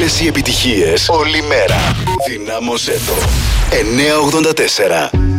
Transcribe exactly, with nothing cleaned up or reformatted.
Όλες οι επιτυχίες, όλη μέρα. Δυνάμωσέ το. εννιακόσια ογδόντα τέσσερα